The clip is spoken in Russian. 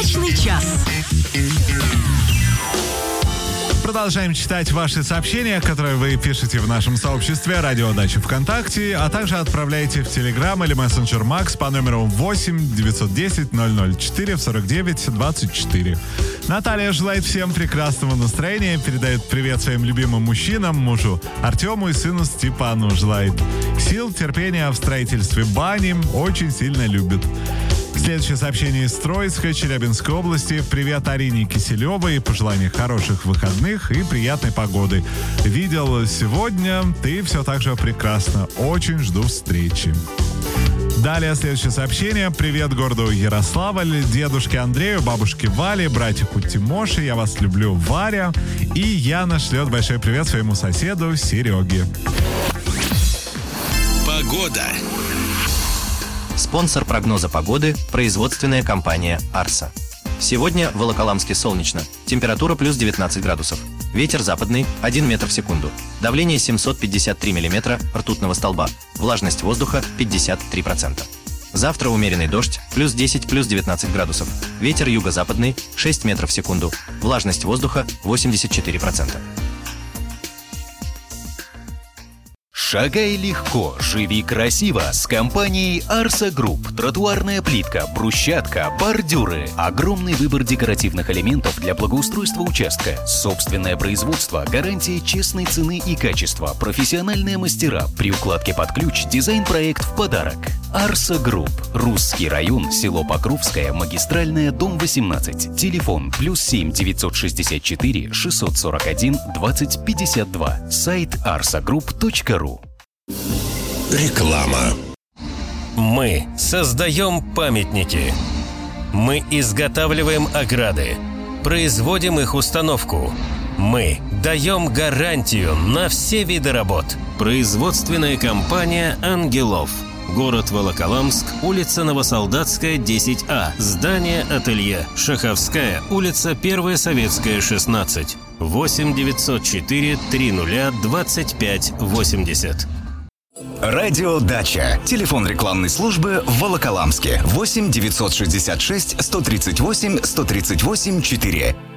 Дачный час. Продолжаем читать ваши сообщения, которые вы пишете в нашем сообществе «Радио Дача ВКонтакте», а также отправляйте в Telegram или мессенджер Макс по номеру 8 910 004 49 24. Наталья желает всем прекрасного настроения, передает привет своим любимым мужчинам, мужу Артему и сыну Степану. Желает сил, терпения в строительстве бани, очень сильно любит. Следующее сообщение из Троицка, Челябинской области. Привет Арине Киселевой, пожелания хороших выходных и приятной погоды. Видел сегодня, ты все так же прекрасно. Очень жду встречи. Далее следующее сообщение. Привет городу Ярославль, дедушке Андрею, бабушке Вале, братику Тимоше. Я вас люблю, Варя. И Яна шлет большой привет своему соседу Сереге. Погода. Спонсор прогноза погоды – производственная компания «Арса». Сегодня в Волоколамске солнечно. Температура плюс 19 градусов. Ветер западный 1 метр в секунду. Давление 753 миллиметра ртутного столба. Влажность воздуха 53%. Завтра умеренный дождь плюс 10, плюс 19 градусов. Ветер юго-западный 6 метров в секунду. Влажность воздуха 84%. Шагай легко, живи красиво с компанией Арса Групп. Тротуарная плитка, брусчатка, бордюры. Огромный выбор декоративных элементов для благоустройства участка. Собственное производство, гарантия честной цены и качества. Профессиональные мастера. При укладке под ключ дизайн-проект в подарок. Арса Групп. Русский район, село Покровское, магистральная, дом 18. Телефон +7 964 641 20 52. Сайт arsagroup.ru. Реклама. Мы создаем памятники. Мы изготавливаем ограды. Производим их установку. Мы даем гарантию на все виды работ. Производственная компания «Ангелов». Город Волоколамск, улица Новосолдатская, 10А. Здание ателье. Шаховская, улица 1 Советская, 16. 8 904 30 25 80. Радио Дача. Телефон рекламной службы в Волоколамске. 8 966 138 138 4.